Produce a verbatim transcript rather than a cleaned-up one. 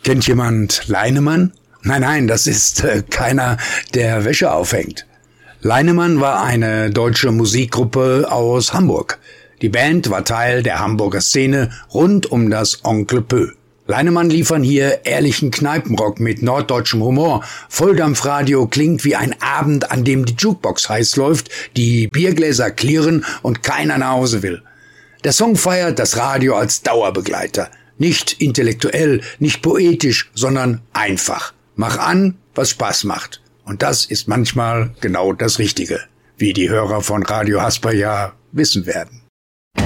Kennt jemand Leinemann? Nein, nein, das ist äh, keiner, der Wäsche aufhängt. Leinemann war eine deutsche Musikgruppe aus Hamburg. Die Band war Teil der Hamburger Szene rund um das Onkel Pö. Leinemann liefern hier ehrlichen Kneipenrock mit norddeutschem Humor. Volldampfradio klingt wie ein Abend, an dem die Jukebox heiß läuft, die Biergläser klirren und keiner nach Hause will. Der Song feiert das Radio als Dauerbegleiter. Nicht intellektuell, nicht poetisch, sondern einfach. Mach an, was Spaß macht. Und das ist manchmal genau das Richtige, wie die Hörer von Radio Hasper ja wissen werden.